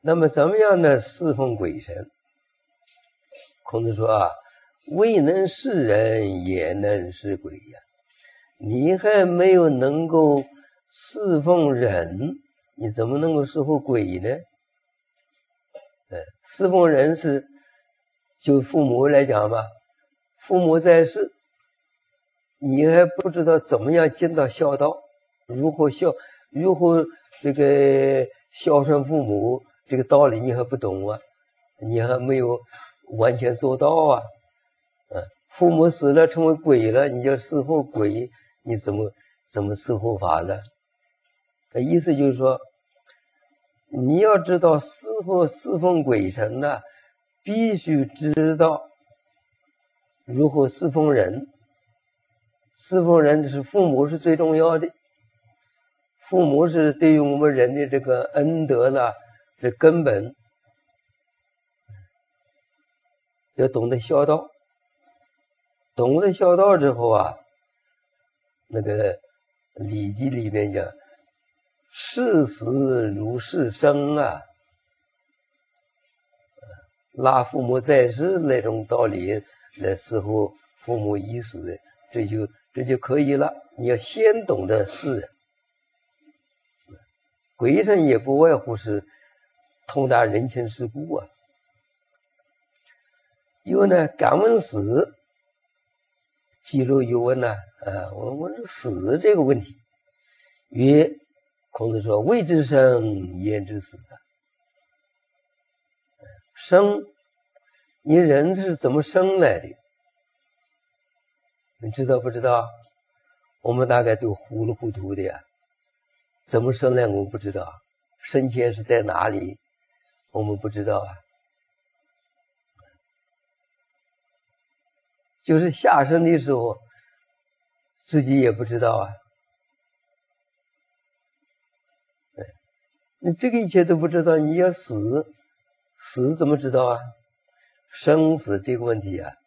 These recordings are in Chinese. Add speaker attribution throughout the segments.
Speaker 1: 那么怎么样呢？侍奉鬼神？孔子说啊，未能事人，也能事鬼呀。你还没有能够侍奉人，你怎么能够侍奉鬼呢？侍奉人是就父母来讲吧，父母在世，你还不知道怎么样尽到孝道，如何这个孝顺父母，这个道理你还不懂啊，你还没有完全做到啊。父母死了成为鬼了，你就侍奉鬼，你怎么侍奉法呢？意思就是说，你要知道侍奉鬼神呢，必须知道如何侍奉人。侍奉人是父母是最重要的，父母是对于我们人的这个恩德呢是根本，要懂得孝道。懂得孝道之后啊，那个《礼记》里面讲视死如视生啊，拉父母在世那种道理来伺候父母已死，这就可以了。你要先懂得事人，鬼神也不外乎是通达人情世故啊。有呢，敢问死，记录有问呢，我问死这个问题，曰，孔子说：“未知生，焉知死？”生，你人是怎么生来的？你知道不知道？我们大概都糊里糊涂的呀。怎么生来我们不知道，生前是在哪里，我们不知道啊。就是下生的时候，自己也不知道啊。你这个一切都不知道，你要死怎么知道啊？生死这个问题啊，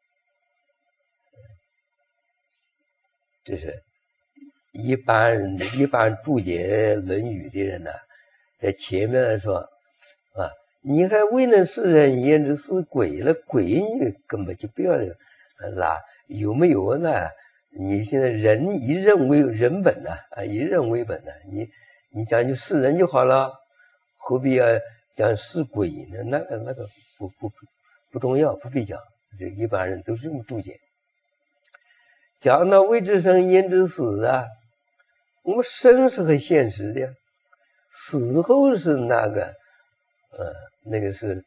Speaker 1: 这是一般注解《论语》的人呢，在前面说啊，你还未能事人，焉知事鬼了？鬼你根本就不要拿有没有呢？你现在人以人为人本呢，以人为本呢，你讲究事人就好了，何必要讲事鬼呢？那个不重要，不必讲。这一般人都是这么注解。讲到未知生焉知死啊，我们生是很现实的，死后是那个是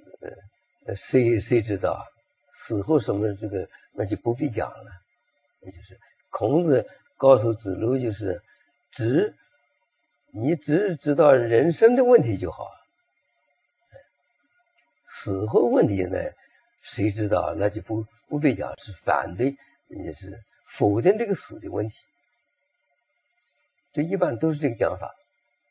Speaker 1: 谁知道啊？死后什么这个那就不必讲了。那就是孔子告诉子路，就是你只知道人生的问题就好，死后问题呢，谁知道？那就不必讲，是反对，也是否定这个死的问题。这一般都是这个讲法。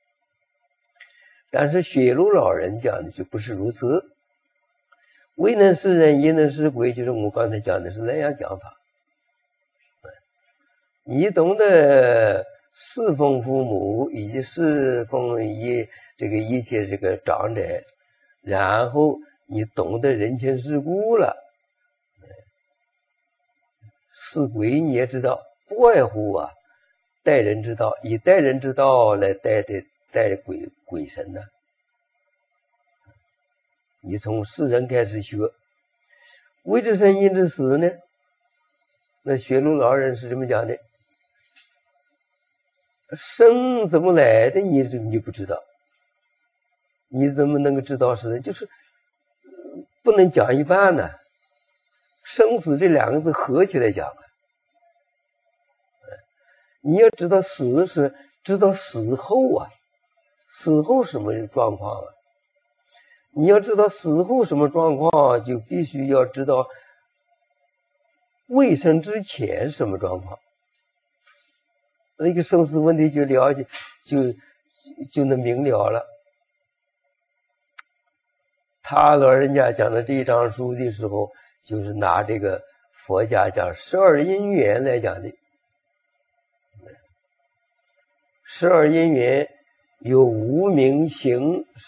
Speaker 1: 但是雪庐老人讲的就不是如此，未能事人，焉能事鬼，就是我刚才讲的是那样讲法。你懂得侍奉父母以及侍奉一切这个长者，然后你懂得人情世故了，事鬼你也知道，不外乎啊待人之道，以待人之道来待鬼神呢。你从世人开始学，未知生焉知死呢？那雪庐老人是这么讲的，生怎么来的你不知道，你怎么能够知道是？就是不能讲一半呢，生死这两个字合起来讲啊。你要知道死是知道死后啊，死后什么状况啊？你要知道死后什么状况，就必须要知道未生之前什么状况。那个生死问题就了解，就能明了了。他老人家讲的这一章书的时候，就是拿这个佛家讲12因缘来讲的。12因缘有无明行